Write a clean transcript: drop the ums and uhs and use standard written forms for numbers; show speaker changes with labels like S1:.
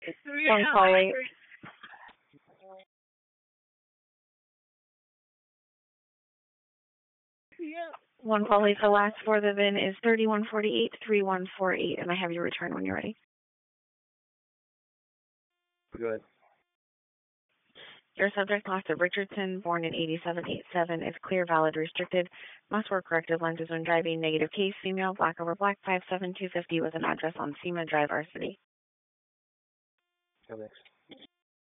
S1: One call late. One call late. The last for the VIN is 3148-3148, and I have your return when you're ready.
S2: Good.
S1: Your subject, loss of Richardson, born in 8787, is clear, valid, restricted, must wear corrective lenses when driving, negative case, female, black over black, 57250 with an address on SEMA Drive, our city.
S2: Next.